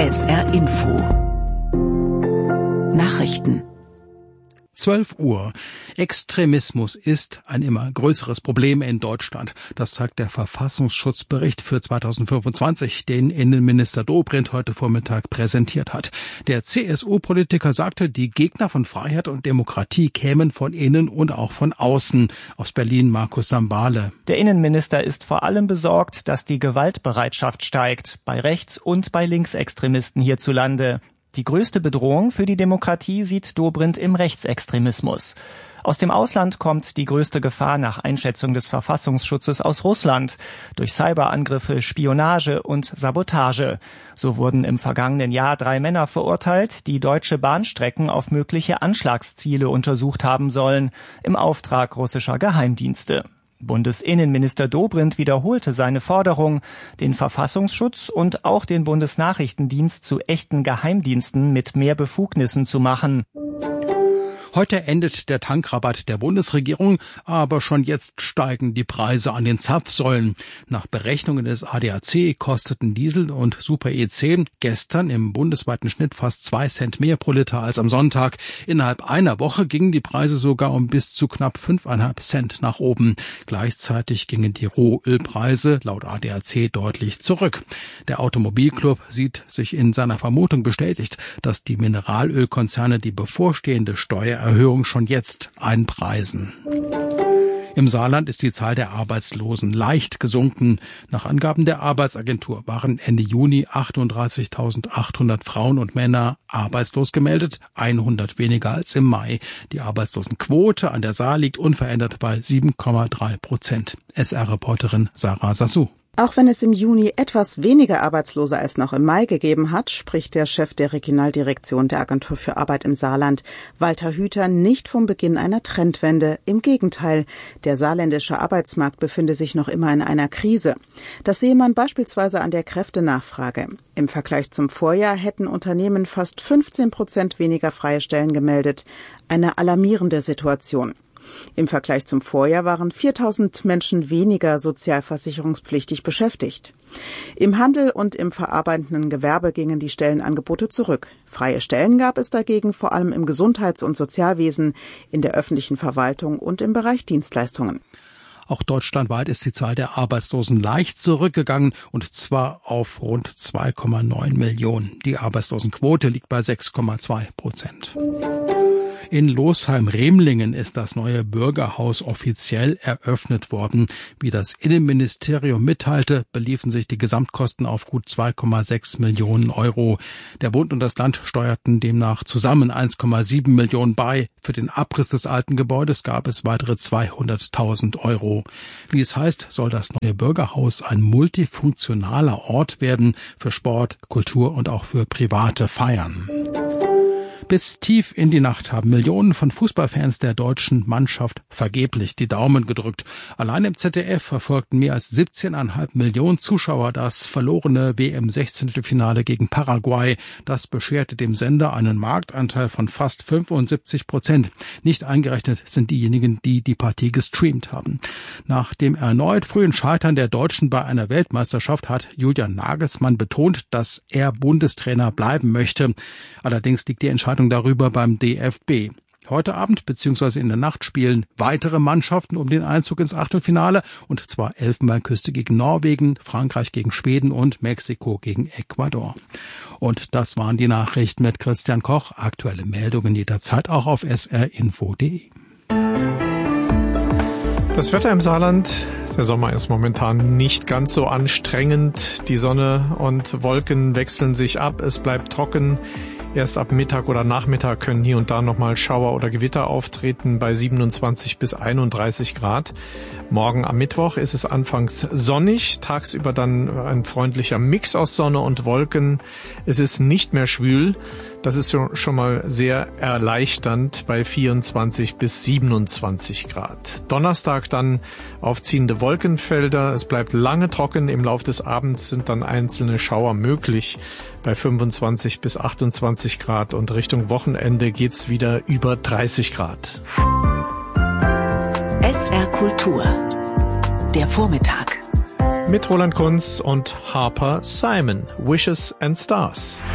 SR Info Nachrichten 12 Uhr. Extremismus ist ein immer größeres Problem in Deutschland. Das zeigt der Verfassungsschutzbericht für 2025, den Innenminister Dobrindt heute Vormittag präsentiert hat. Der CSU-Politiker sagte, die Gegner von Freiheit und Demokratie kämen von innen und auch von außen. Aus Berlin Markus Sambale. Der Innenminister ist vor allem besorgt, dass die Gewaltbereitschaft steigt, bei Rechts- und bei Linksextremisten hierzulande. Die größte Bedrohung für die Demokratie sieht Dobrindt im Rechtsextremismus. Aus dem Ausland kommt die größte Gefahr nach Einschätzung des Verfassungsschutzes aus Russland durch Cyberangriffe, Spionage und Sabotage. So wurden im vergangenen Jahr 3 Männer verurteilt, die deutsche Bahnstrecken auf mögliche Anschlagsziele untersucht haben sollen, im Auftrag russischer Geheimdienste. Bundesinnenminister Dobrindt wiederholte seine Forderung, den Verfassungsschutz und auch den Bundesnachrichtendienst zu echten Geheimdiensten mit mehr Befugnissen zu machen. Heute endet der Tankrabatt der Bundesregierung, aber schon jetzt steigen die Preise an den Zapfsäulen. Nach Berechnungen des ADAC kosteten Diesel und Super E10 gestern im bundesweiten Schnitt fast 2 Cent mehr pro Liter als am Sonntag. Innerhalb einer Woche gingen die Preise sogar um bis zu knapp 5,5 Cent nach oben. Gleichzeitig gingen die Rohölpreise laut ADAC deutlich zurück. Der Automobilclub sieht sich in seiner Vermutung bestätigt, dass die Mineralölkonzerne die bevorstehende Steuererhöhung schon jetzt einpreisen. Im Saarland ist die Zahl der Arbeitslosen leicht gesunken. Nach Angaben der Arbeitsagentur waren Ende Juni 38.800 Frauen und Männer arbeitslos gemeldet, 100 weniger als im Mai. Die Arbeitslosenquote an der Saar liegt unverändert bei 7,3%. SR-Reporterin Sarah Sassou. Auch wenn es im Juni etwas weniger Arbeitslose als noch im Mai gegeben hat, spricht der Chef der Regionaldirektion der Agentur für Arbeit im Saarland, Walter Hüter, nicht vom Beginn einer Trendwende. Im Gegenteil, der saarländische Arbeitsmarkt befinde sich noch immer in einer Krise. Das sehe man beispielsweise an der Kräftenachfrage. Im Vergleich zum Vorjahr hätten Unternehmen fast 15% weniger freie Stellen gemeldet. Eine alarmierende Situation. Im Vergleich zum Vorjahr waren 4.000 Menschen weniger sozialversicherungspflichtig beschäftigt. Im Handel und im verarbeitenden Gewerbe gingen die Stellenangebote zurück. Freie Stellen gab es dagegen vor allem im Gesundheits- und Sozialwesen, in der öffentlichen Verwaltung und im Bereich Dienstleistungen. Auch deutschlandweit ist die Zahl der Arbeitslosen leicht zurückgegangen, und zwar auf rund 2,9 Millionen. Die Arbeitslosenquote liegt bei 6,2%. In Losheim-Remlingen ist das neue Bürgerhaus offiziell eröffnet worden. Wie das Innenministerium mitteilte, beliefen sich die Gesamtkosten auf gut 2,6 Millionen Euro. Der Bund und das Land steuerten demnach zusammen 1,7 Millionen bei. Für den Abriss des alten Gebäudes gab es weitere 200.000 Euro. Wie es heißt, soll das neue Bürgerhaus ein multifunktionaler Ort werden für Sport, Kultur und auch für private Feiern. Bis tief in die Nacht haben Millionen von Fußballfans der deutschen Mannschaft vergeblich die Daumen gedrückt. Allein im ZDF verfolgten mehr als 17,5 Millionen Zuschauer das verlorene WM-16-Finale gegen Paraguay. Das bescherte dem Sender einen Marktanteil von fast 75%. Nicht eingerechnet sind diejenigen, die die Partie gestreamt haben. Nach dem erneut frühen Scheitern der Deutschen bei einer Weltmeisterschaft hat Julian Nagelsmann betont, dass er Bundestrainer bleiben möchte. Allerdings liegt die Entscheidung darüber beim DFB. Heute Abend bzw. in der Nacht spielen weitere Mannschaften um den Einzug ins Achtelfinale, und zwar Elfenbeinküste gegen Norwegen, Frankreich gegen Schweden und Mexiko gegen Ecuador. Und das waren die Nachrichten mit Christian Koch. Aktuelle Meldungen jederzeit auch auf srinfo.de. Das Wetter im Saarland, der Sommer ist momentan nicht ganz so anstrengend. Die Sonne und Wolken wechseln sich ab, es bleibt trocken. Erst ab Mittag oder Nachmittag können hier und da nochmal Schauer oder Gewitter auftreten bei 27 bis 31 Grad. Morgen am Mittwoch ist es anfangs sonnig, tagsüber dann ein freundlicher Mix aus Sonne und Wolken. Es ist nicht mehr schwül. Das ist schon mal sehr erleichternd bei 24 bis 27 Grad. Donnerstag dann aufziehende Wolkenfelder. Es bleibt lange trocken. Im Laufe des Abends sind dann einzelne Schauer möglich bei 25 bis 28 Grad. Und Richtung Wochenende geht's wieder über 30 Grad. SR Kultur. Der Vormittag. Mit Roland Kunz und Harper Simon. Wishes and Stars.